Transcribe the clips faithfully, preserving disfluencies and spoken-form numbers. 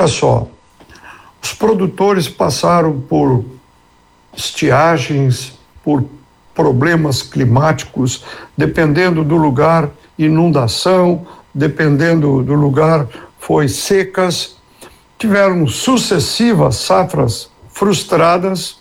Veja só, os produtores passaram por estiagens, por problemas climáticos, dependendo do lugar, inundação, dependendo do lugar, foi secas, tiveram sucessivas safras frustradas,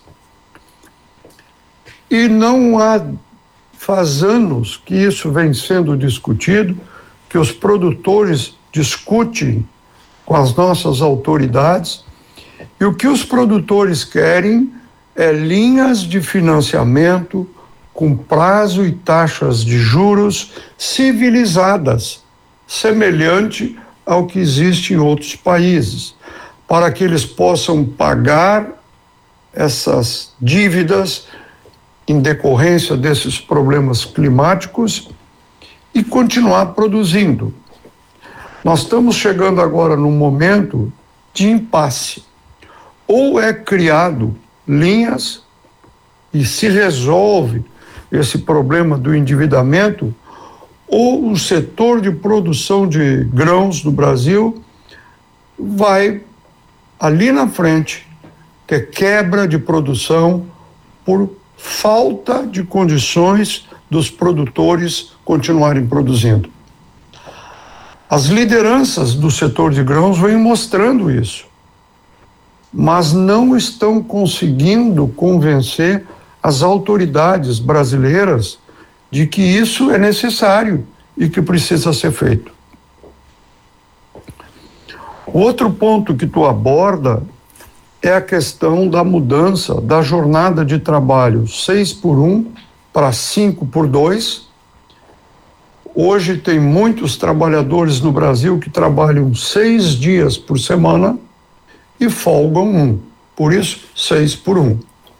e não há, faz anos que isso vem sendo discutido, que os produtores discutem com as nossas autoridades, e o que os produtores querem é linhas de financiamento com prazo e taxas de juros civilizadas, semelhante ao que existe em outros países, para que eles possam pagar essas dívidas em decorrência desses problemas climáticos e continuar produzindo. Nós estamos chegando agora num momento de impasse. Ou é criado linhas e se resolve esse problema do endividamento, ou o setor de produção de grãos do Brasil vai ali na frente ter quebra de produção por falta de condições dos produtores continuarem produzindo. As lideranças do setor de grãos vêm mostrando isso, mas não estão conseguindo convencer as autoridades brasileiras de que isso é necessário e que precisa ser feito. Outro ponto que tu aborda é a questão da mudança da jornada de trabalho seis por um para cinco por dois. Hoje tem muitos trabalhadores no Brasil que trabalham seis dias por semana e folgam um, por isso seis por um.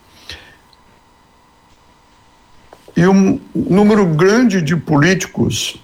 E um número grande de políticos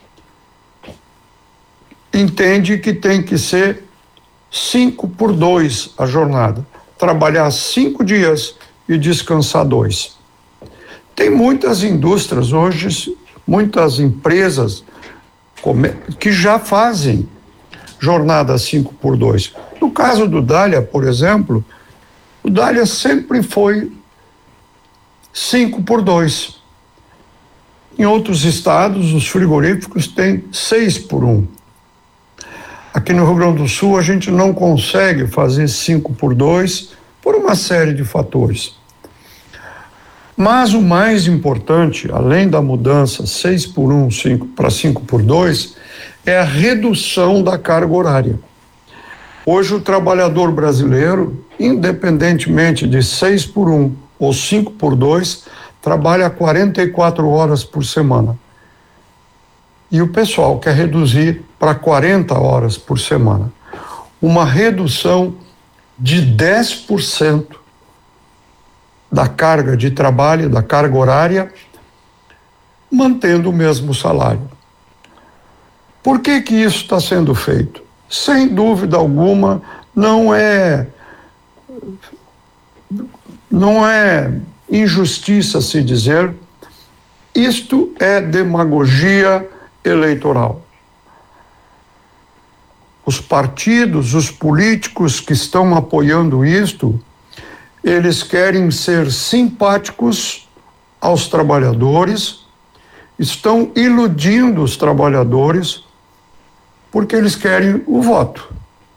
entende que tem que ser cinco por dois a jornada, trabalhar cinco dias e descansar dois. Tem muitas indústrias hoje, muitas empresas que já fazem jornada cinco por dois. No caso do Dália, por exemplo, o Dália sempre foi cinco por dois. Em outros estados, os frigoríficos têm seis por um. Aqui no Rio Grande do Sul, a gente não consegue fazer cinco por dois por uma série de fatores. Mas o mais importante, além da mudança seis por um para cinco por dois, é a redução da carga horária. Hoje o trabalhador brasileiro, independentemente de seis por um ou cinco por dois, trabalha quarenta e quatro horas por semana. E o pessoal quer reduzir para quarenta horas por semana. Uma redução de dez por cento da carga de trabalho, da carga horária, mantendo o mesmo salário. Por que que isso está sendo feito? Sem dúvida alguma, não é, não é injustiça se dizer, isto é demagogia eleitoral. Os partidos, os políticos que estão apoiando isto, eles querem ser simpáticos aos trabalhadores, estão iludindo os trabalhadores, porque eles querem o voto.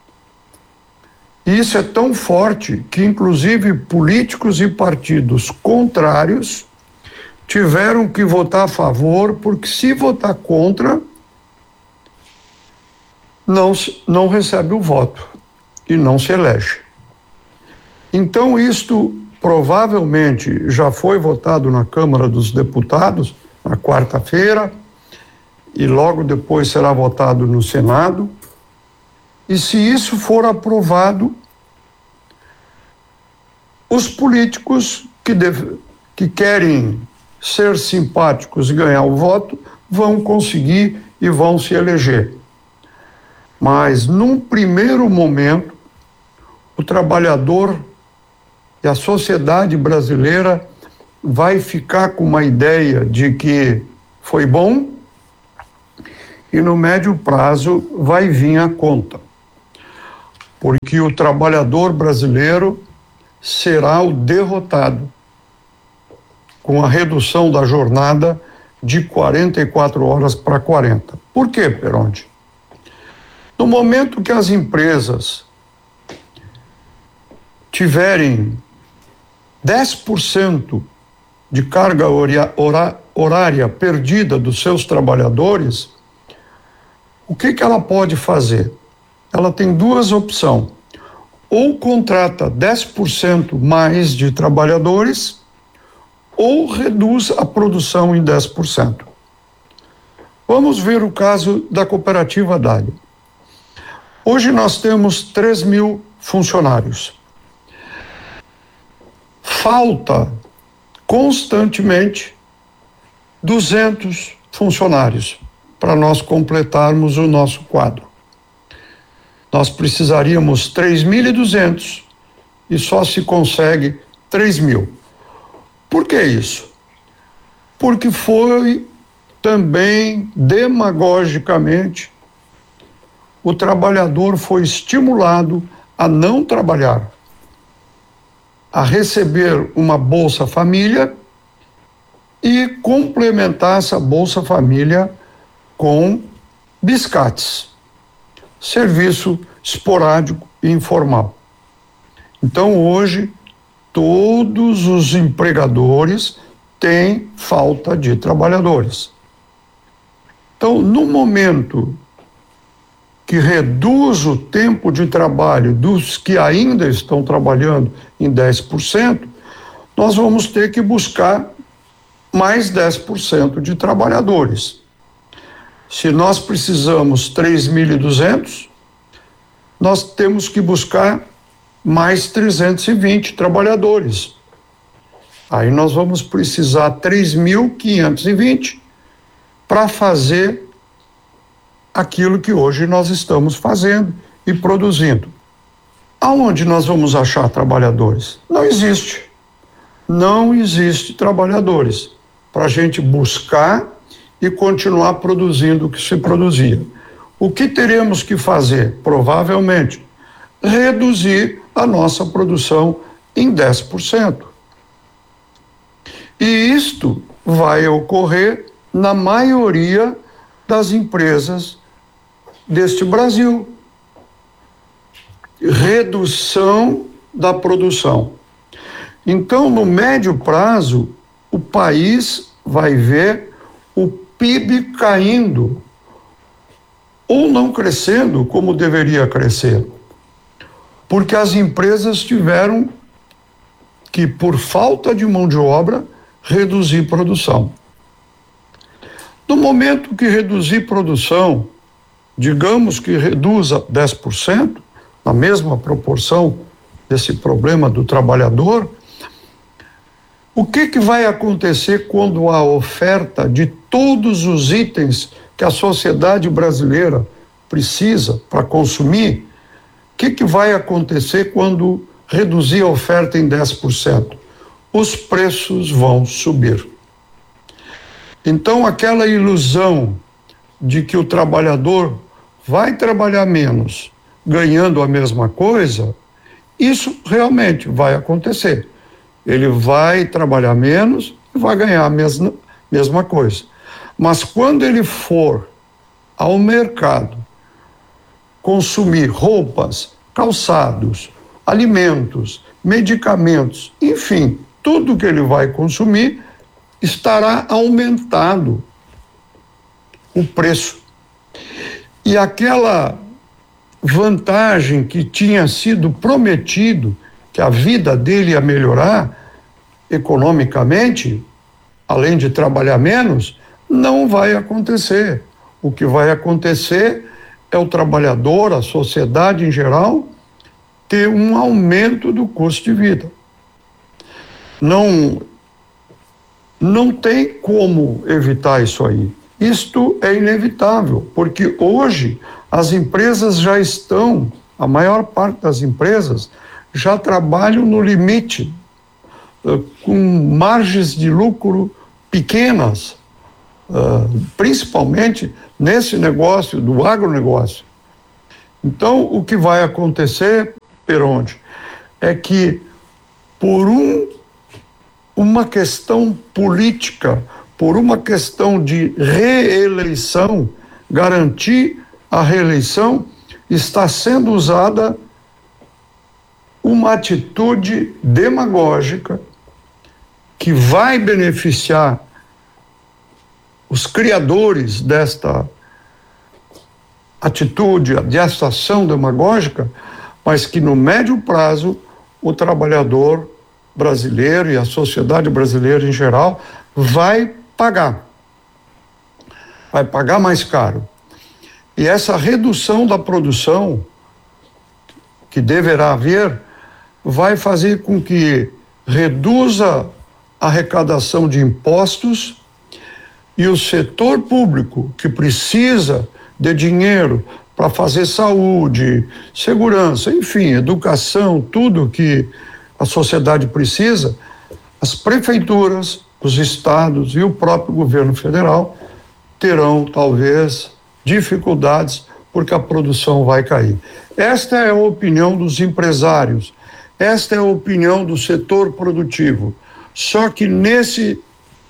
E isso é tão forte que, inclusive, políticos e partidos contrários tiveram que votar a favor, porque se votar contra, não, não recebe o voto e não se elege. Então, isto provavelmente já foi votado na Câmara dos Deputados, na quarta-feira, e logo depois será votado no Senado. E se isso for aprovado, os políticos que, deve, que querem ser simpáticos e ganhar o voto vão conseguir e vão se eleger. Mas, num primeiro momento, o trabalhador e a sociedade brasileira vai ficar com uma ideia de que foi bom e no médio prazo vai vir a conta. porque o trabalhador brasileiro será o derrotado com a redução da jornada de quarenta e quatro horas para quarenta. Por quê, Peronde? No momento que as empresas tiverem dez por cento de carga horária perdida dos seus trabalhadores, o que que ela pode fazer? Ela tem duas opções. Ou contrata dez por cento mais de trabalhadores, ou reduz a produção em dez por cento. Vamos ver o caso da cooperativa Dália. Hoje nós temos três mil funcionários. Falta constantemente duzentos funcionários para nós completarmos o nosso quadro. Nós precisaríamos três mil e duzentos e só se consegue três mil. Por que isso? Porque foi também demagogicamente o trabalhador foi estimulado a não trabalhar, a receber uma Bolsa Família e complementar essa Bolsa Família com biscates, serviço esporádico e informal. Então, hoje, todos os empregadores têm falta de trabalhadores. Então, no momento que reduz o tempo de trabalho dos que ainda estão trabalhando em dez por cento, nós vamos ter que buscar mais dez por cento de trabalhadores. Se nós precisamos três mil e duzentos, nós temos que buscar mais trezentos e vinte trabalhadores. Aí nós vamos precisar três mil quinhentos e vinte para fazer aquilo que hoje nós estamos fazendo e produzindo. Aonde nós vamos achar trabalhadores? Não existe. Não existe trabalhadores para a gente buscar e continuar produzindo o que se produzia. O que teremos que fazer? Provavelmente, reduzir a nossa produção em dez por cento. E isto vai ocorrer na maioria das empresas deste Brasil. Redução da produção. Então, no médio prazo, o país vai ver o P I B caindo ou não crescendo como deveria crescer, porque as empresas tiveram que, por falta de mão de obra, reduzir produção. No momento que reduzir produção, digamos que reduza dez por cento, na mesma proporção desse problema do trabalhador, o que que vai acontecer quando a oferta de todos os itens que a sociedade brasileira precisa para consumir, o que que vai acontecer quando reduzir a oferta em dez por cento? Os preços vão subir. Então, aquela ilusão de que o trabalhador vai trabalhar menos, ganhando a mesma coisa, isso realmente vai acontecer. Ele vai trabalhar menos e vai ganhar a mesma, mesma coisa. Mas quando ele for ao mercado consumir roupas, calçados, alimentos, medicamentos, enfim, tudo que ele vai consumir estará aumentado o preço. E aquela vantagem que tinha sido prometido, que a vida dele ia melhorar economicamente, além de trabalhar menos, não vai acontecer. O que vai acontecer é o trabalhador, a sociedade em geral, ter um aumento do custo de vida. Não, não tem como evitar isso aí. Isto é inevitável, porque hoje as empresas já estão, a maior parte das empresas já trabalham no limite, com margens de lucro pequenas, principalmente nesse negócio do agronegócio. Então, o que vai acontecer, Peronde, é que por um, uma questão política, por uma questão de reeleição, garantir a reeleição, está sendo usada uma atitude demagógica que vai beneficiar os criadores desta atitude, desta ação demagógica, mas que no médio prazo o trabalhador brasileiro e a sociedade brasileira em geral vai pagar. Vai pagar mais caro. E essa redução da produção que deverá haver vai fazer com que reduza a arrecadação de impostos e o setor público, que precisa de dinheiro para fazer saúde, segurança, enfim, educação, tudo que a sociedade precisa, as prefeituras, os estados e o próprio governo federal terão, talvez, dificuldades porque a produção vai cair. Esta é a opinião dos empresários, esta é a opinião do setor produtivo. Só que nesse,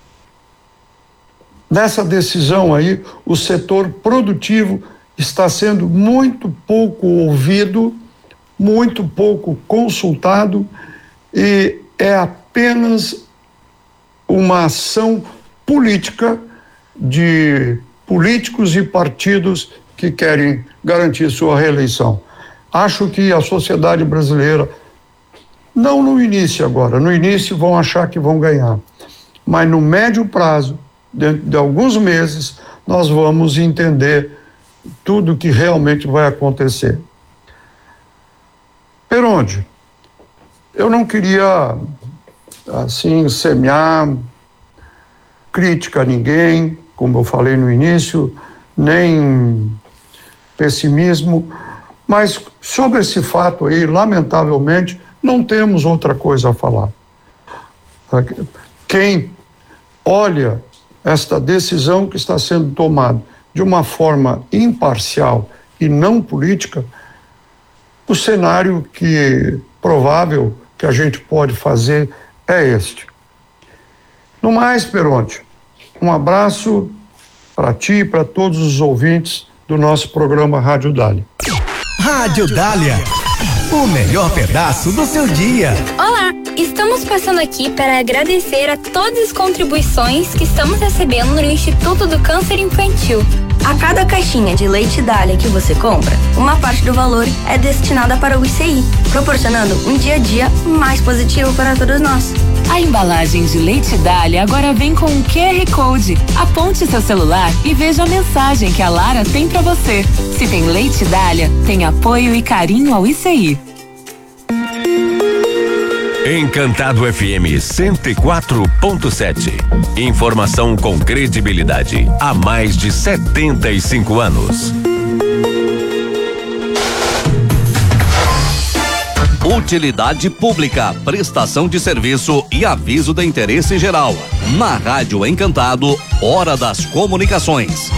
nessa decisão aí, o setor produtivo está sendo muito pouco ouvido, muito pouco consultado e é apenas uma ação política de políticos e partidos que querem garantir sua reeleição. Acho que a sociedade brasileira, não no início agora, no início vão achar que vão ganhar, mas no médio prazo, dentro de alguns meses, nós vamos entender tudo o que realmente vai acontecer. Peronde, eu não queria, assim, semear crítica a ninguém, como eu falei no início, nem pessimismo, mas sobre esse fato aí, lamentavelmente, não temos outra coisa a falar. Quem olha esta decisão que está sendo tomada de uma forma imparcial e não política, o cenário que provável que a gente pode fazer é este. No mais, Peronte, um abraço para ti e para todos os ouvintes do nosso programa Rádio Dália. Rádio Dália, o melhor pedaço do seu dia. Olá, estamos passando aqui para agradecer a todas as contribuições que estamos recebendo no Instituto do Câncer Infantil. A cada caixinha de leite Dália que você compra, uma parte do valor é destinada para o I C I, proporcionando um dia a dia mais positivo para todos nós. A embalagem de leite Dália agora vem com um Q R Code. Aponte seu celular e veja a mensagem que a Lara tem para você. Se tem leite Dália, tem apoio e carinho ao I C I. Encantado F M cento e quatro ponto sete. Informação com credibilidade há mais de setenta e cinco anos. Utilidade pública, prestação de serviço e aviso de interesse geral. Na Rádio Encantado, Hora das Comunicações.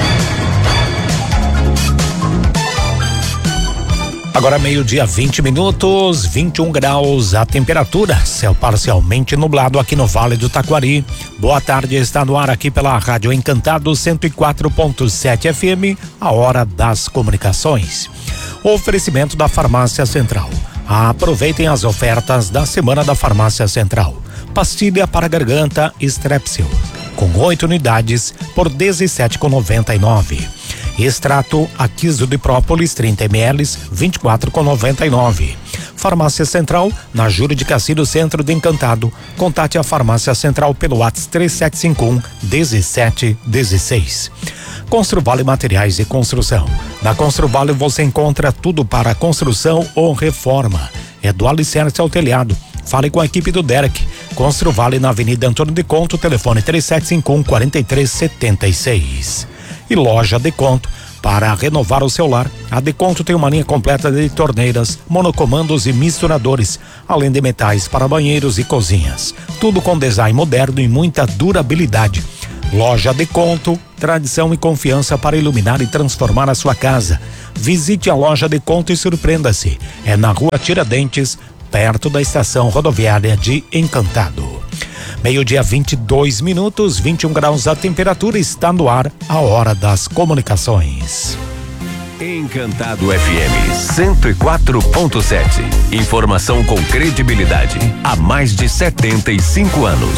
Agora meio-dia, vinte minutos, vinte e um graus a temperatura, céu parcialmente nublado aqui no Vale do Taquari. Boa tarde, está no ar aqui pela Rádio Encantado cento e quatro ponto sete F M, a Hora das Comunicações. Oferecimento da Farmácia Central. Aproveitem as ofertas da Semana da Farmácia Central. Pastilha para garganta Strepsil, com oito unidades por dezessete reais e noventa e nove centavos. Extrato Aquiso de Própolis trinta mililitros, vinte e quatro reais e noventa e nove centavos. Farmácia Central, na Júlio de Castilho, Centro de Encantado. Contate a Farmácia Central pelo WhatsApp três sete cinco um, um sete um seis. Construvale Materiais de Construção. Na Construvale você encontra tudo para construção ou reforma. É do alicerce ao telhado. Fale com a equipe do Derek. Construvale na Avenida Antônio de Conto, telefone três sete cinco um, quatro três sete seis. E Loja Deconto. Para renovar o seu lar, a Deconto tem uma linha completa de torneiras, monocomandos e misturadores, além de metais para banheiros e cozinhas. Tudo com design moderno e muita durabilidade. Loja Deconto, tradição e confiança para iluminar e transformar a sua casa. Visite a Loja Deconto e surpreenda-se. É na Rua Tiradentes, perto da estação rodoviária de Encantado. Meio-dia, vinte e dois minutos, vinte e um graus a temperatura, está no ar a Hora das Comunicações. Encantado F M cento e quatro ponto sete. Informação com credibilidade há mais de setenta e cinco anos.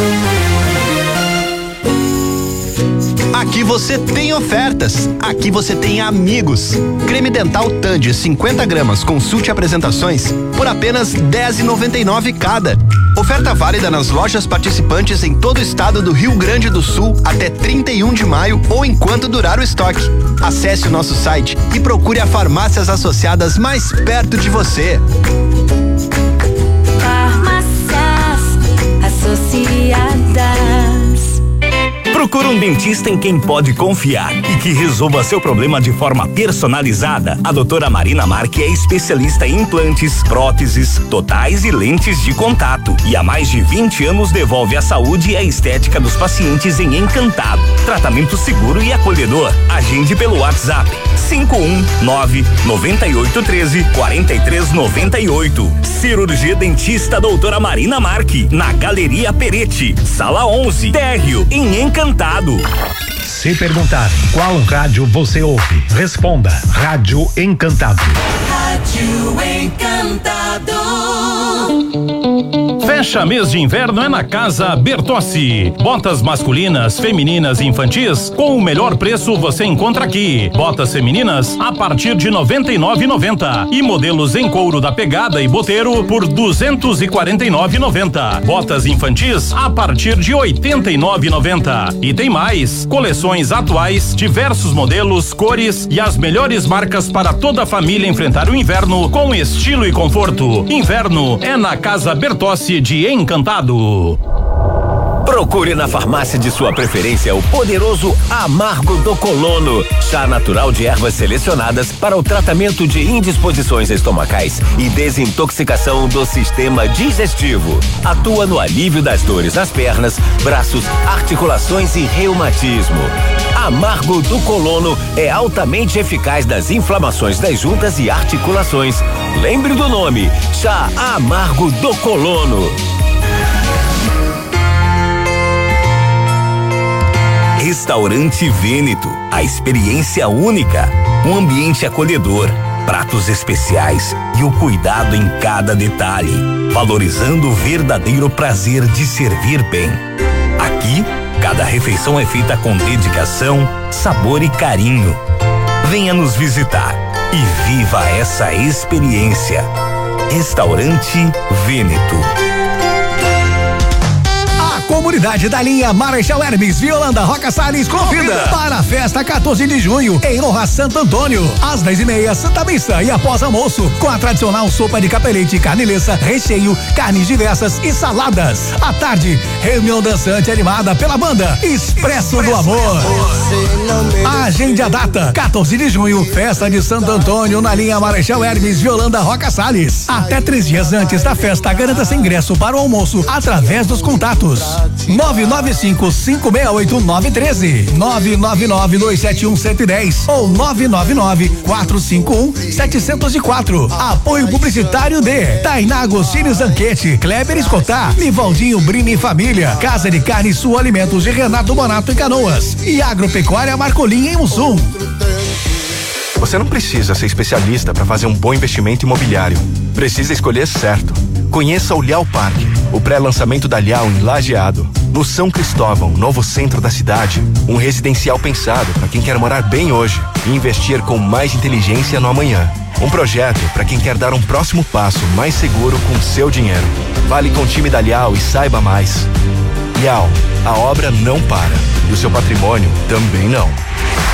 Aqui você tem ofertas, aqui você tem amigos. Creme dental Tandy cinquenta gramas, consulte apresentações por apenas dez reais e noventa e nove cada. Oferta válida nas lojas participantes em todo o estado do Rio Grande do Sul até trinta e um de maio ou enquanto durar o estoque. Acesse o nosso site e procure a farmácias associadas mais perto de você. Farmácias Associadas. Procura um dentista em quem pode confiar e que resolva seu problema de forma personalizada. A doutora Marina Marque é especialista em implantes, próteses, totais e lentes de contato. E há mais de vinte anos devolve a saúde e a estética dos pacientes em Encantado. Tratamento seguro e acolhedor. Agende pelo WhatsApp cinco um nove, nove oito um três, quatro três nove oito. Cirurgia Dentista doutora Marina Marque, na Galeria Peretti, Sala onze, Térreo, em Encantado. Se perguntarem qual rádio você ouve, responda: Rádio Encantado. Rádio Encantado. Fecha mês de inverno é na Casa Bertossi. Botas masculinas, femininas e infantis com o melhor preço você encontra aqui. Botas femininas a partir de noventa e nove reais e noventa centavos e modelos em couro da Pegada e Boteiro por duzentos e quarenta e nove reais e noventa centavos. Botas infantis a partir de oitenta e nove reais e noventa centavos. E tem mais, coleções atuais, diversos modelos, cores e as melhores marcas para toda a família enfrentar o inverno com estilo e conforto. Inverno é na Casa Bertossi de Encantado. Procure na farmácia de sua preferência o poderoso Amargo do Colono, chá natural de ervas selecionadas para o tratamento de indisposições estomacais e desintoxicação do sistema digestivo. Atua no alívio das dores nas pernas, braços, articulações e reumatismo. Amargo do Colono é altamente eficaz nas inflamações das juntas e articulações. Lembre do nome, chá Amargo do Colono. Restaurante Vêneto, a experiência única, um ambiente acolhedor, pratos especiais e o cuidado em cada detalhe, valorizando o verdadeiro prazer de servir bem. Aqui, cada refeição é feita com dedicação, sabor e carinho. Venha nos visitar e viva essa experiência. Restaurante Vêneto. Comunidade da linha Marechal Hermes Violanda Roca Salles convida para a festa quatorze de junho em honra a Santo Antônio, às dez e meia, Santa Missa e após almoço, com a tradicional sopa de capelete, carne lessa, recheio, carnes diversas e saladas. À tarde, reunião dançante animada pela banda Expresso do Amor. Agende a data, quatorze de junho, festa de Santo Antônio na linha Marechal Hermes Violanda Roca Salles. Até três dias antes da festa, garanta seu ingresso para o almoço através dos contatos nove nove cinco, cinco seis oito, nove um três, nove nove nove, dois sete um, sete um zero ou nove nove nove, quatro cinco um, sete zero quatro. Apoio publicitário de Tainá Agostinho Zanquete, Kleber Escotar, Nivaldinho Brini Família, Casa de Carne Sul Alimentos de Renato Bonato em Canoas e Agropecuária Marcolinha em Mussum. Você não precisa ser especialista para fazer um bom investimento imobiliário. Precisa escolher certo. Conheça o Lial Parque, o pré-lançamento da Lial em Lajeado. No São Cristóvão, novo centro da cidade, um residencial pensado para quem quer morar bem hoje e investir com mais inteligência no amanhã. Um projeto para quem quer dar um próximo passo mais seguro com seu dinheiro. Fale com o time da Lial e saiba mais. Lial, a obra não para e o seu patrimônio também não.